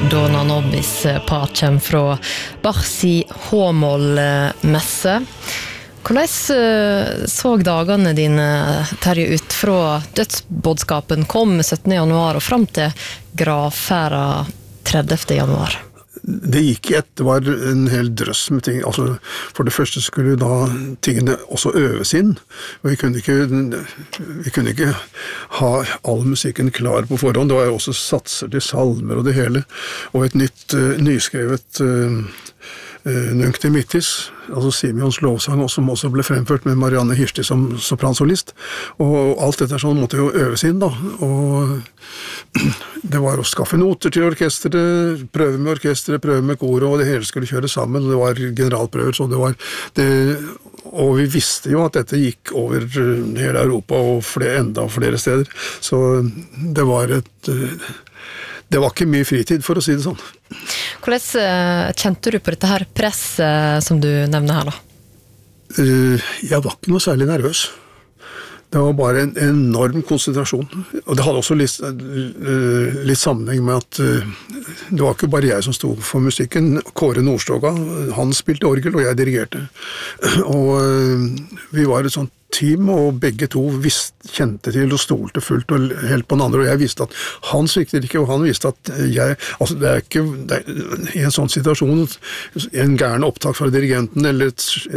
Dona Nobis pacem fra Bachsi H-moll-messe. Hvordan så dagene dine, Terje, ut fra dødsbådskapen kom 17. januar og frem til gravferda 30. januar? Det gikk i ett, det var en hel drøss med ting. Altså, for det første skulle da tingene også øves inn, og vi kunne ikke ha all musikken klar på forhånd. Det var jo også satser til salmer og det hele, og et nytt, nyskrevet Nunc Dimittis, altså Simeons lovsang, som også ble fremført med Marianne Hirsti som sopransolist, og alt dette sånn måtte jo øves inn da, og det var å skaffe noter til orkestret, prøve med orkestret, prøve med koret, og det hele skulle kjøre sammen, det var generalprøver, så det var det, og vi visste jo at dette gikk over hele Europa og enda flere steder, så det var det var ikke mye fritid, for å si det sånn. Hvordan kjente du på dette her presset som du nevner her da? Jeg var ikke noe særlig nervøs. Det var bare en enorm konsentrasjon. Og det hadde også litt sammenheng med at det var ikke bare jeg som stod for musikken. Kåre Nordstoga, han spilte orgel, og jeg dirigerte. Og vi var et sånt team, og begge to kjente til og stolte fullt og helt på den andre, og jeg visste at han sviktet ikke, og han visste at altså det er ikke i en sånn situasjon en gæren opptak fra dirigenten eller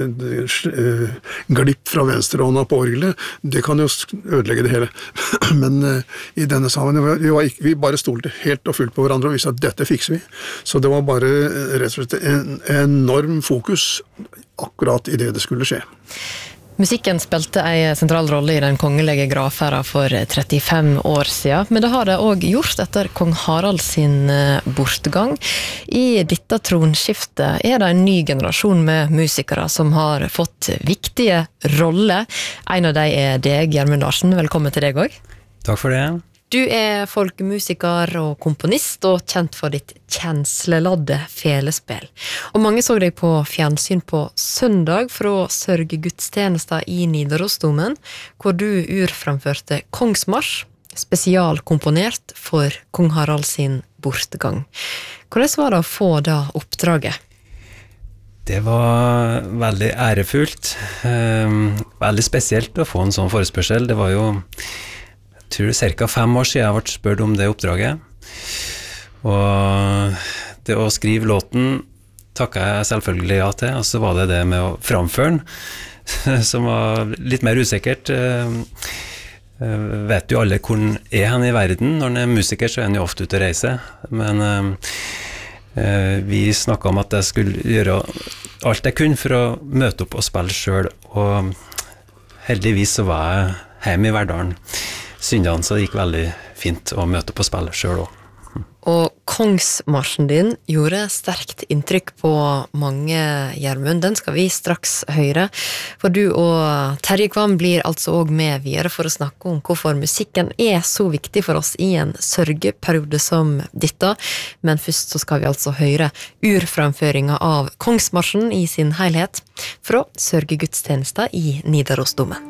et glipp fra venstrehånda på orgelet, det kan jo ødelegge det hele. Men i denne sammenheng vi bare stolte helt og fullt på hverandre og visste at dette fikser vi. Så det var bare rett og slett en enorm fokus akkurat i det skulle skje. Musikken spilte en sentral rolle i den kongelige gravferda for 35 år siden, men det har det også gjort etter kong Harald sin bortgang. I dette tronskiftet er det en ny generasjon med musikere som har fått viktige roller. En av dem er deg, Gjermund Larsen. Velkommen til deg også. Takk for det. Du er folkemusiker og komponist, og kjent for ditt kjensleladde felespill. Og mange så deg på fjernsyn på søndag fra sørgegudstjenesta i Nidarosdomen, hvor du urframførte Kongsmarsj, spesialkomponert for kong Harald sin bortgang. Hvordan var det å få det oppdraget? Det var veldig ærefullt, veldig spesielt å få en sånn forespørsel. Det var jo jeg tror cirka 5 år siden jeg ble spurt om det oppdraget, og det å skrive låten takket jeg selvfølgelig ja til, og så var det det med å framføre den, som var litt mer usikkert. Vet jo alle hvor han er hen i verden. Når han er musiker så er han jo ofte ute å reise, men vi snakket om at jeg skulle gjøre alt jeg kunne for å møte opp og spille selv, og heldigvis så var jeg hjemme i Verdalen Syndene, så det gikk veldig fint å møte på spillet selv også. Og Kongsmarsjen din gjorde sterkt inntrykk på mange, Gjermund. Den skal vi straks høre. For du og Terje Kvam blir altså også med videre for å snakke om hvorfor musikken er så viktig for oss i en sørgeperiode som dette. Men først så skal vi altså høre urframføringa av Kongsmarsjen i sin helhet fra sørgegudstjenesta i Nidarosdomen.